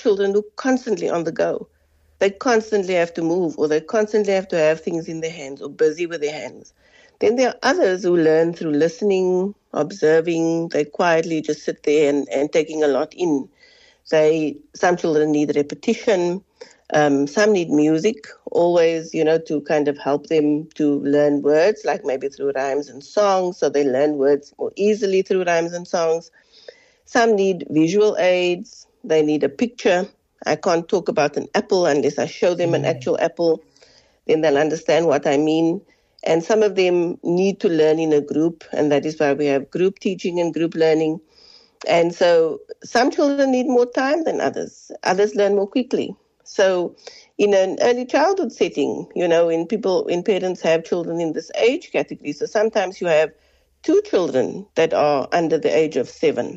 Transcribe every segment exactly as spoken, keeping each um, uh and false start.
children who are constantly on the go. They constantly have to move, or they constantly have to have things in their hands or busy with their hands. Then there are others who learn through listening, observing. They quietly just sit there and, and taking a lot in. They, some children need repetition. Um, some need music, always, you know, to kind of help them to learn words, like maybe through rhymes and songs, so they learn words more easily through rhymes and songs. Some need visual aids. They need a picture. I can't talk about an apple unless I show them an actual apple. Then they'll understand what I mean. And some of them need to learn in a group, and that is why we have group teaching and group learning. And so some children need more time than others. Others learn more quickly. So in an early childhood setting, you know, when people, when parents have children in this age category, so sometimes you have two children that are under the age of seven,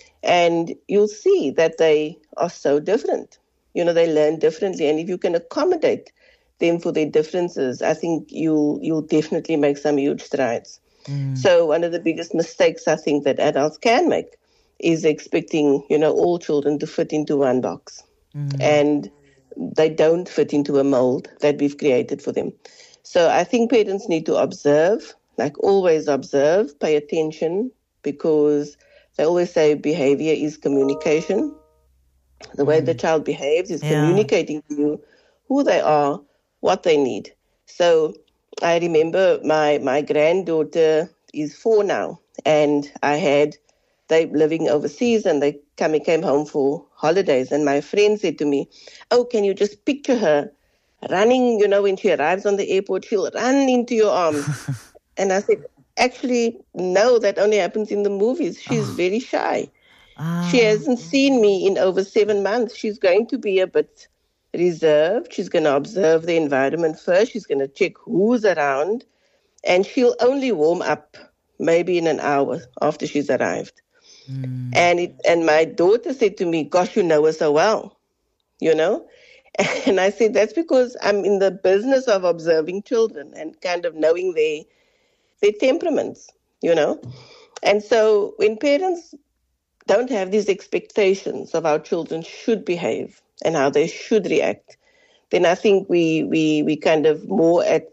and you'll see that they are so different. You know, they learn differently, and if you can accommodate them for their differences, I think you'll, you'll definitely make some huge strides. Mm. So one of the biggest mistakes I think that adults can make is expecting, you know, all children to fit into one box. Mm. And they don't fit into a mold that we've created for them. So I think parents need to observe, like always observe, pay attention, because they always say behavior is communication. The mm. way the child behaves is yeah. communicating to you who they are, what they need. So I remember my, my granddaughter is four now, and I had, they living overseas, and they came, came home for holidays, and my friend said to me, oh, can you just picture her running, you know, when she arrives on the airport, she'll run into your arms. And I said, actually, no, that only happens in the movies. She's oh. very shy. Oh. She hasn't seen me in over seven months. She's going to be a bit reserved. She's going to observe the environment first. She's going to check who's around, and she'll only warm up maybe in an hour after she's arrived. Mm. And it, and my daughter said to me, gosh, you know her so well, you know? And I said, that's because I'm in the business of observing children and kind of knowing their, their temperaments, you know? And so when parents don't have these expectations of how children should behave and how they should react, then I think we, we, we kind of more at,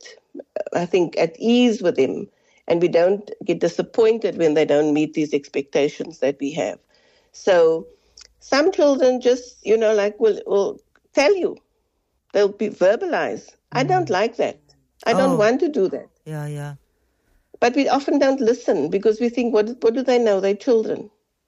I think, at ease with them. And we don't get disappointed when they don't meet these expectations that we have. So some children just, you know, like will, will tell you. They'll be verbalize. Mm. I don't like that. I don't oh. want to do that. Yeah, yeah. But we often don't listen because we think, what, what do they know? They're children.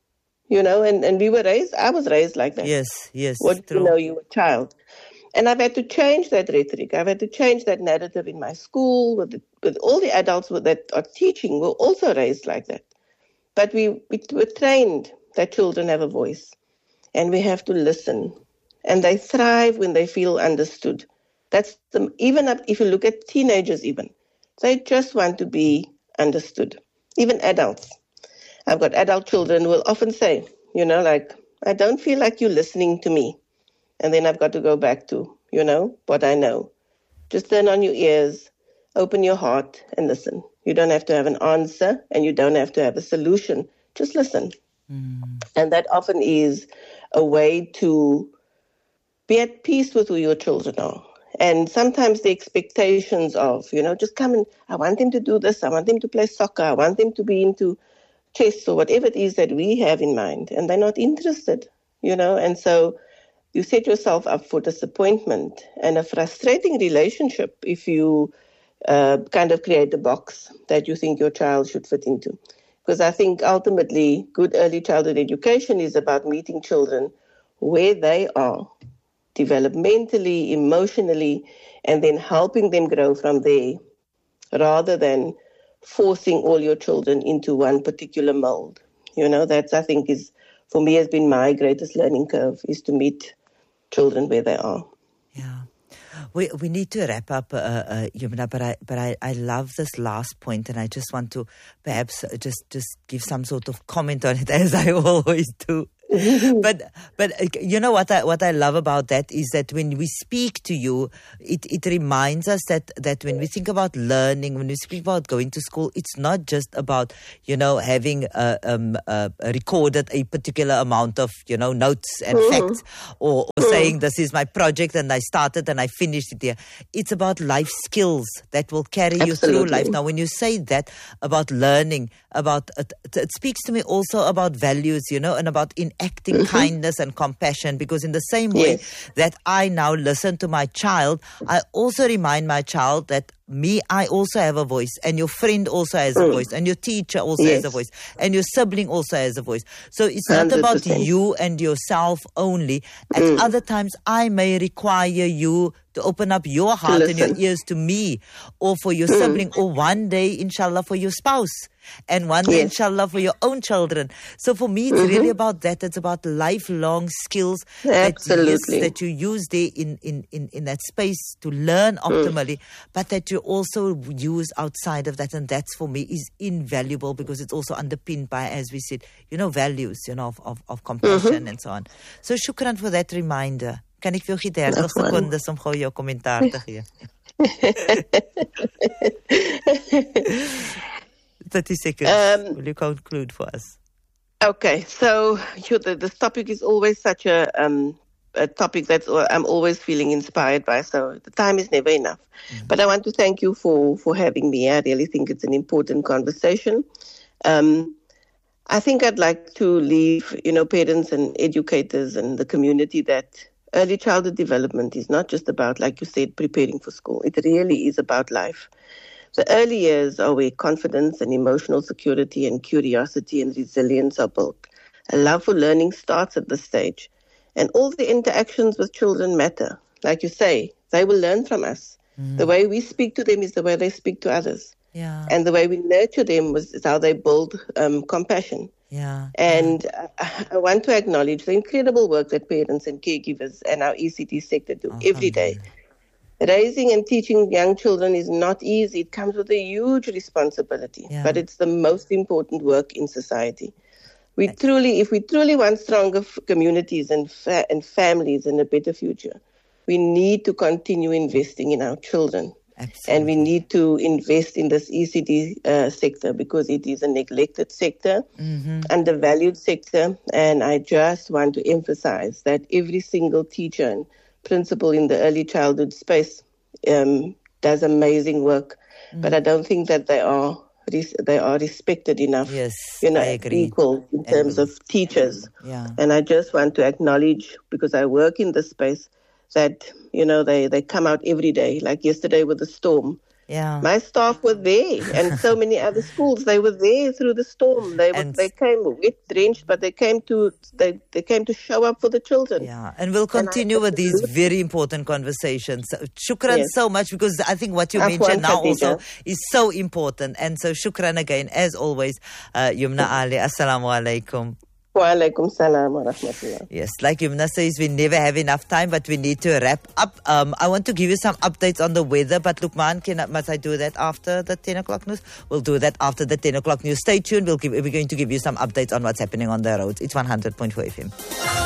You know, and, and we were raised, I was raised like that. Yes, yes. What do you know? You were a child. And I've had to change that rhetoric. I've had to change that narrative in my school. With, the, with all the adults that are teaching were also raised like that. But we, we were trained that children have a voice. And we have to listen. And they thrive when they feel understood. That's the, even up, if you look at teenagers even, they just want to be understood. Even adults. I've got adult children who will often say, you know, like, I don't feel like you're listening to me. And then I've got to go back to, you know, what I know. Just turn on your ears, open your heart, and listen. You don't have to have an answer, and you don't have to have a solution. Just listen. Mm. And that often is a way to be at peace with who your children are. And sometimes the expectations of, you know, just come and, I want them to do this, I want them to play soccer, I want them to be into chess or whatever it is that we have in mind, and they're not interested, you know, and so you set yourself up for disappointment and a frustrating relationship if you uh, kind of create a box that you think your child should fit into. Because I think ultimately good early childhood education is about meeting children where they are, developmentally, emotionally, and then helping them grow from there rather than forcing all your children into one particular mold. You know, that's, I think, is, for me, has been my greatest learning curve, is to meet children where they are. Yeah. We we need to wrap up, uh, uh, Yamuna, but I but I, I love this last point, and I just want to perhaps just, just give some sort of comment on it, as I always do. but but uh, you know what I what I love about that is that when we speak to you, it, it reminds us that, that when we think about learning, when we speak about going to school, it's not just about, you know, having uh, um, uh, recorded a particular amount of, you know, notes and mm. facts, or, or mm. saying this is my project and I started and I finished it here. It's about life skills that will carry Absolutely. You through life. Now, when you say that about learning, about it, it speaks to me also about values, you know, and about enacting mm-hmm. kindness and compassion, because in the same way yes. that I now listen to my child, I also remind my child that me, I also have a voice, and your friend also has mm. a voice, and your teacher also yes. has a voice, and your sibling also has a voice. So it's not one hundred percent about you and yourself only. At mm. other times, I may require you to open up your heart and your ears to me, or for your mm. sibling, or one day, inshallah, for your spouse. And one day, yes. inshallah, for your own children. So for me, it's mm-hmm. really about that. It's about lifelong skills that you, use, that you use there in, in, in, in that space to learn optimally, mm. but that you also use outside of that. And that's, for me, is invaluable, because it's also underpinned by, as we said, you know, values, you know, of, of, of compassion mm-hmm. and so on. So shukran for that reminder. Kan ek vir jou gee dertig sekondes om gou jou kommentaar te gee? thirty seconds. Um, Will you conclude for us? Okay, so you, the, this topic is always such a, um, a topic that I'm always feeling inspired by, so the time is never enough. Mm-hmm. But I want to thank you for, for having me. I really think it's an important conversation. Um, I think I'd like to leave, you know, parents and educators and the community that early childhood development is not just about, like you said, preparing for school. It really is about life. The early years are where confidence and emotional security and curiosity and resilience are built. A love for learning starts at this stage. And all the interactions with children matter. Like you say, they will learn from us. Mm. The way we speak to them is the way they speak to others. Yeah. And the way we nurture them is how they build um, compassion. Yeah. And I, I want to acknowledge the incredible work that parents and caregivers and our E C T sector do oh, every day. Raising and teaching young children is not easy. It comes with a huge responsibility, yeah. but it's the most important work in society. We right. truly, if we truly want stronger f- communities and fa- and families and a better future, we need to continue investing in our children. Absolutely. And we need to invest in this E C D uh, sector, because it is a neglected sector, mm-hmm. undervalued sector. And I just want to emphasize that every single teacher and principal in the early childhood space um, does amazing work, mm. but I don't think that they are res- they are respected enough. Yes, you know, I agree. Equal in terms of teachers. Yeah. And I just want to acknowledge, because I work in this space, that you know they they come out every day. Like yesterday with the storm. Yeah. My staff were there, and so many other schools, they were there through the storm. They were, they came wet, drenched, but they came to they, they came to show up for the children. Yeah, and we'll continue and with these very important conversations. Shukran yes. so much, because I think what you Afwan mentioned now Khadija. Also is so important. And so shukran again, as always, uh, Yumna Ali. Assalamu alaikum. Wa alaikum salam wa rahmatullah. Yes, like Yumna says, we never have enough time, but we need to wrap up. Um, I want to give you some updates on the weather, but Lukman, can, must I do that after the ten o'clock news? We'll do that after the ten o'clock news. Stay tuned. We'll give, we're going to give you some updates on what's happening on the roads. It's one hundred point four F M.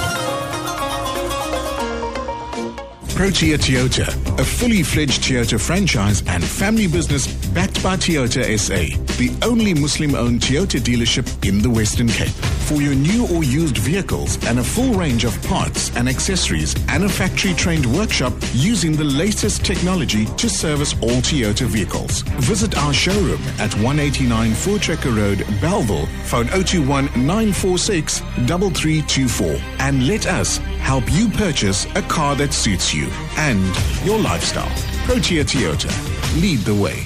Protea Toyota, a fully fledged Toyota franchise and family business backed by Toyota S A, the only Muslim-owned Toyota dealership in the Western Cape. For your new or used vehicles and a full range of parts and accessories, and a factory-trained workshop using the latest technology to service all Toyota vehicles. Visit our showroom at one eighty-nine Voortrekker Road, Bellville. Phone zero two one nine four six three three two four and let us help you purchase a car that suits you and your lifestyle. Protea Toyota. Lead the way.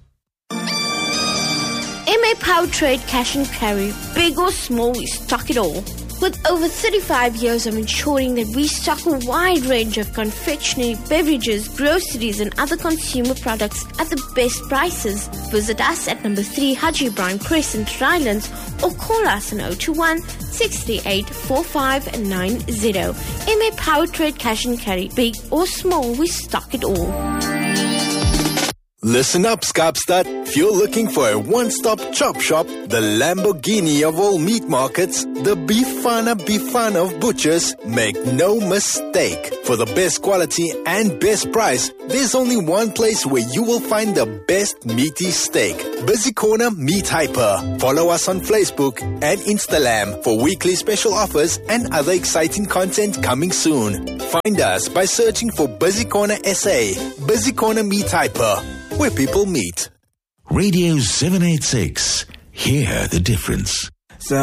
M A Power Trade Cash and Carry. Big or small, we stock it all. With over thirty-five years of ensuring that we stock a wide range of confectionery, beverages, groceries and other consumer products at the best prices. Visit us at number three Haji Ibrahim Crescent, Rylands, or call us on zero two one six three eight four five nine zero. M A Power Trade Cash and Carry. Big or small, we stock it all. Listen up, Kaapstad. If you're looking for a one-stop chop shop, the Lamborghini of all meat markets, the Bifana Bifana of butchers, make no mistake. For the best quality and best price, there's only one place where you will find the best meaty steak. Busy Corner Meat Hyper. Follow us on Facebook and Instagram for weekly special offers and other exciting content coming soon. Find us by searching for Busy Corner S A. Busy Corner Meat Hyper, where people meet. Radio seven eighty-six. Hear the difference.